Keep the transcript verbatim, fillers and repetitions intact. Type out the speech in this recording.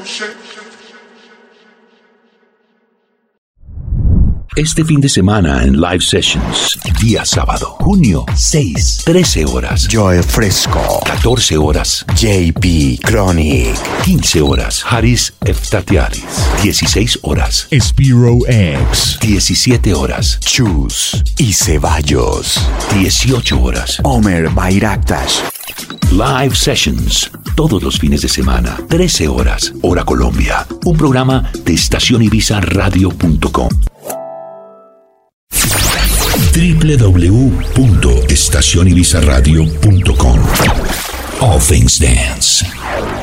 Este fin de semana en Live Sessions, día sábado, junio seis, trece horas, Joe Fresco, catorce horas, J P Chronic, quince horas, Haris Eftatiaris, dieciséis horas, Spiro X, diecisiete horas, Chus y Ceballos, dieciocho horas, Omer Bayraktash. Live Sessions, todos los fines de semana, trece horas, hora Colombia, un programa de estación ibiza radio punto com. doble u doble u doble u punto estación ibiza radio punto com. All Things Dance.